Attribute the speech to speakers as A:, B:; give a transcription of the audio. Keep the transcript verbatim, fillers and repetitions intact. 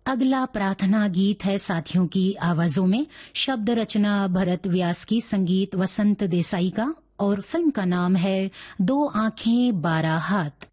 A: अगला प्रार्थना गीत है साथियों की आवाजों में। शब्द रचना भरत व्यास की, संगीत वसंत देसाई का, और फिल्म का नाम है दो आंखें बारह हाथ।